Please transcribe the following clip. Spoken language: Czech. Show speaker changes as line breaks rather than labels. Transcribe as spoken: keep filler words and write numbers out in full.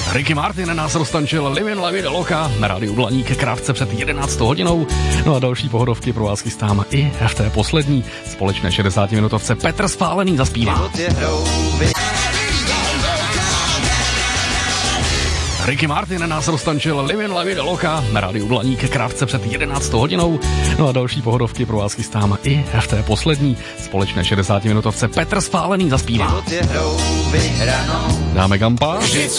Ricky Martin nás roztančil Livin La Vida Loca na rádiu Blaník krátce před jedenáctou hodinou. No a další pohodovky pro vás chystám i v té poslední společné šedesátiminutovce. Petr Spálený zaspívá. Ricky Martin nás roztančil Livin La Vida Loca na rádiu Blaník krátce před jedenáctou hodinou. No a další pohodovky pro vás chystám i v té poslední společné šedesátiminutovce. Petr Spálený zaspívá. Dáme gampa.